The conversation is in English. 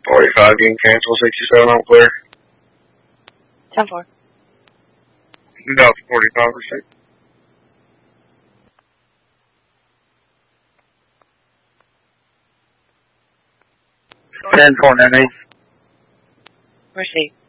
45 getting canceled, 67 on clear. 10-4. About 45%. Ten 498. Receipt.